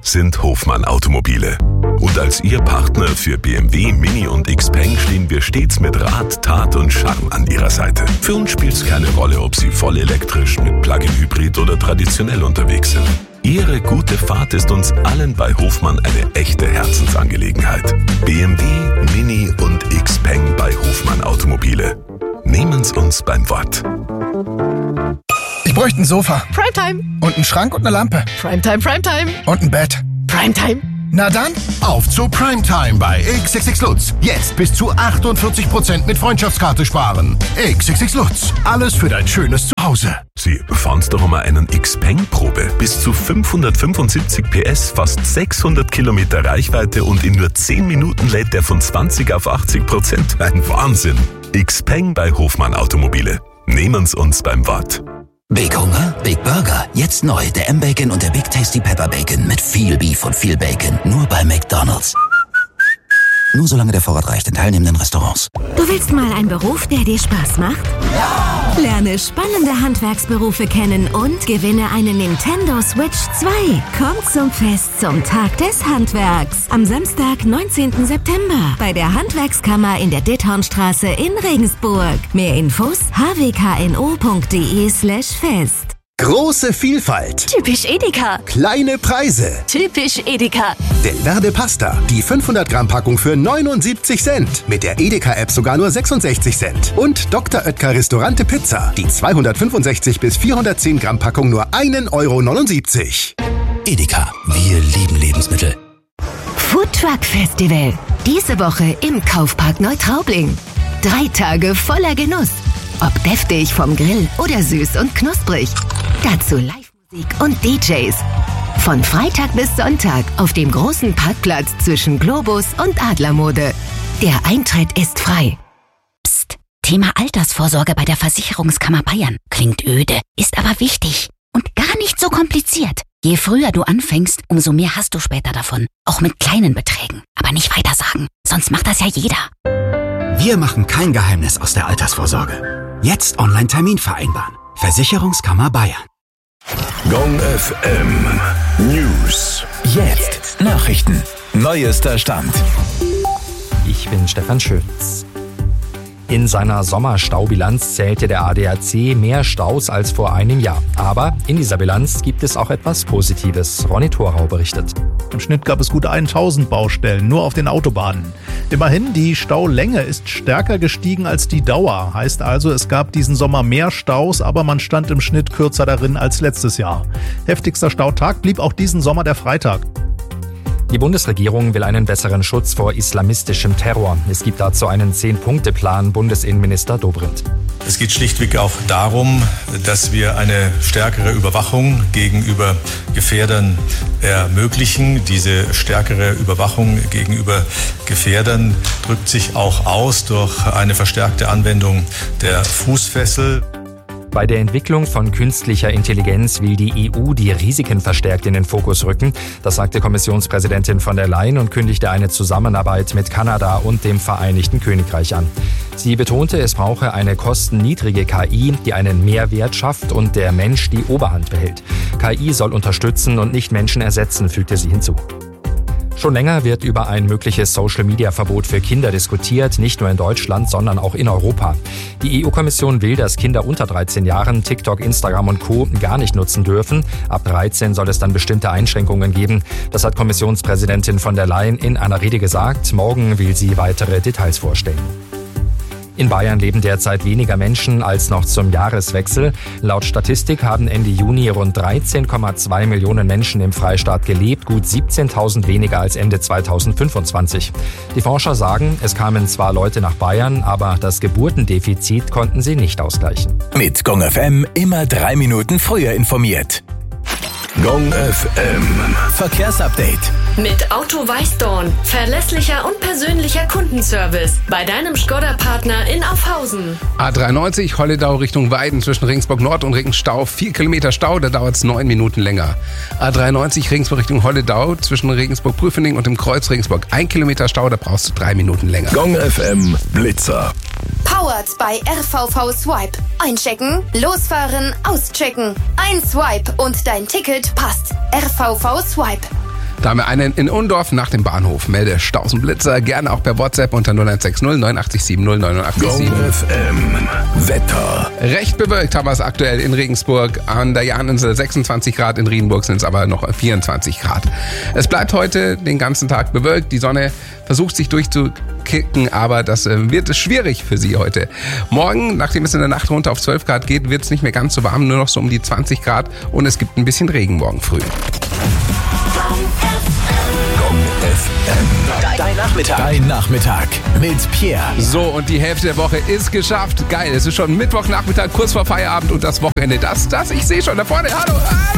sind Hofmann Automobile. Und als Ihr Partner für BMW, Mini und Xpeng stehen wir stets mit Rat, Tat und Charme an Ihrer Seite. Für uns spielt es keine Rolle, ob Sie voll elektrisch, mit Plug-in-Hybrid oder traditionell unterwegs sind. Ihre gute Fahrt ist uns allen bei Hofmann eine echte Herzensangelegenheit. BMW, Mini und Xpeng bei Hofmann Automobile. Nehmen's uns beim Wort. Ich bräuchte ein Sofa. Primetime. Und einen Schrank und eine Lampe. Primetime, Primetime. Und ein Bett. Primetime. Na dann, auf zu Primetime bei XXX Lutz. Jetzt bis zu 48% mit Freundschaftskarte sparen. XXX Lutz. Alles für dein schönes Zuhause. Sie fahren's doch mal einen Xpeng-Probe. Bis zu 575 PS, fast 600 Kilometer Reichweite und in nur 10 Minuten lädt der von 20 auf 80%. Ein Wahnsinn. Xpeng bei Hofmann Automobile. Nehmen's uns beim Wort. Big Hunger? Big Burger. Jetzt neu der M-Bacon und der Big Tasty Pepper Bacon mit viel Beef und viel Bacon. Nur bei McDonald's. Nur solange der Vorrat reicht in teilnehmenden Restaurants. Du willst mal einen Beruf, der dir Spaß macht? Ja! Lerne spannende Handwerksberufe kennen und gewinne eine Nintendo Switch 2. Komm zum Fest zum Tag des Handwerks. Am Samstag, 19. September bei der Handwerkskammer in der Dithornstraße in Regensburg. Mehr Infos hwkno.de/fest. Große Vielfalt. Typisch Edeka. Kleine Preise. Typisch Edeka. Delverde Pasta. Die 500 Gramm Packung für 79 Cent. Mit der Edeka-App sogar nur 66 Cent. Und Dr. Oetker Restaurante Pizza. Die 265 bis 410 Gramm Packung nur 1,79 €. Edeka. Wir lieben Lebensmittel. Food Truck Festival. Diese Woche im Kaufpark Neutraubling. 3 Tage voller Genuss. Ob deftig vom Grill oder süß und knusprig. Dazu Live-Musik und DJs. Von Freitag bis Sonntag auf dem großen Parkplatz zwischen Globus und Adlermode. Der Eintritt ist frei. Psst, Thema Altersvorsorge bei der Versicherungskammer Bayern. Klingt öde, ist aber wichtig und gar nicht so kompliziert. Je früher du anfängst, umso mehr hast du später davon. Auch mit kleinen Beträgen. Aber nicht weitersagen, sonst macht das ja jeder. Wir machen kein Geheimnis aus der Altersvorsorge. Jetzt Online-Termin vereinbaren. Versicherungskammer Bayern. Gong FM News. Jetzt Nachrichten. Neuester Stand. Ich bin Stefan Schütz. In seiner Sommerstaubilanz zählte der ADAC mehr Staus als vor einem Jahr. Aber in dieser Bilanz gibt es auch etwas Positives. Ronny Thorau berichtet. Im Schnitt gab es gut 1000 Baustellen, nur auf den Autobahnen. Immerhin, die Staulänge ist stärker gestiegen als die Dauer. Heißt also, es gab diesen Sommer mehr Staus, aber man stand im Schnitt kürzer darin als letztes Jahr. Heftigster Stautag blieb auch diesen Sommer der Freitag. Die Bundesregierung will einen besseren Schutz vor islamistischem Terror. Es gibt dazu einen 10-Punkte-Plan, Bundesinnenminister Dobrindt. Es geht schlichtweg auch darum, dass wir eine stärkere Überwachung gegenüber Gefährdern ermöglichen. Diese stärkere Überwachung gegenüber Gefährdern drückt sich auch aus durch eine verstärkte Anwendung der Fußfessel. Bei der Entwicklung von künstlicher Intelligenz will die EU die Risiken verstärkt in den Fokus rücken. Das sagte Kommissionspräsidentin von der Leyen und kündigte eine Zusammenarbeit mit Kanada und dem Vereinigten Königreich an. Sie betonte, es brauche eine kostenniedrige KI, die einen Mehrwert schafft und der Mensch die Oberhand behält. KI soll unterstützen und nicht Menschen ersetzen, fügte sie hinzu. Schon länger wird über ein mögliches Social-Media-Verbot für Kinder diskutiert, nicht nur in Deutschland, sondern auch in Europa. Die EU-Kommission will, dass Kinder unter 13 Jahren TikTok, Instagram und Co. gar nicht nutzen dürfen. Ab 13 soll es dann bestimmte Einschränkungen geben. Das hat Kommissionspräsidentin von der Leyen in einer Rede gesagt. Morgen will sie weitere Details vorstellen. In Bayern leben derzeit weniger Menschen als noch zum Jahreswechsel. Laut Statistik haben Ende Juni rund 13,2 Millionen Menschen im Freistaat gelebt, gut 17.000 weniger als Ende 2025. Die Forscher sagen, es kamen zwar Leute nach Bayern, aber das Geburtendefizit konnten sie nicht ausgleichen. Mit Gong FM immer 3 Minuten früher informiert. Gong FM Verkehrsupdate. Mit Auto Weißdorn. Verlässlicher und persönlicher Kundenservice. Bei deinem Škoda-Partner in Aufhausen. A93 Holledau Richtung Weiden zwischen Regensburg Nord und Regenstau. 4 Kilometer Stau, da dauert es 9 Minuten länger. A93 Regensburg Richtung Holledau zwischen Regensburg-Prüfening und dem Kreuz Regensburg. 1 Kilometer Stau, da brauchst du 3 Minuten länger. Gong FM Blitzer. Powered bei RVV Swipe. Einchecken, losfahren, auschecken. Ein Swipe und dein Ticket passt. RVV Swipe. Da haben wir einen in Undorf nach dem Bahnhof. Melde Staus und Blitzer gerne auch per WhatsApp unter 0160 8970 987. GoFM Wetter. Recht bewölkt haben wir es aktuell in Regensburg. An der Jahninsel 26 Grad, in Rienburg sind es aber noch 24 Grad. Es bleibt heute den ganzen Tag bewölkt. Die Sonne versucht sich durchzukicken, aber das wird schwierig für Sie heute. Morgen, nachdem es in der Nacht runter auf 12 Grad geht, wird es nicht mehr ganz so warm, nur noch so um die 20 Grad und es gibt ein bisschen Regen morgen früh. Dein Nachmittag mit Pierre. So, und die Hälfte der Woche ist geschafft. Geil, es ist schon Mittwochnachmittag, kurz vor Feierabend und das Wochenende. Ich sehe schon da vorne. Hallo.